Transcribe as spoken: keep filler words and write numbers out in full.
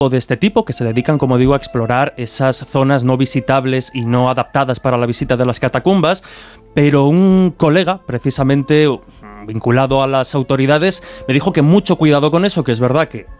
de este tipo que se dedican, como digo, a explorar esas zonas no visitables y no adaptadas para la visita de las catacumbas, pero un colega, precisamente vinculado a las autoridades, me dijo que mucho cuidado con eso, que es verdad que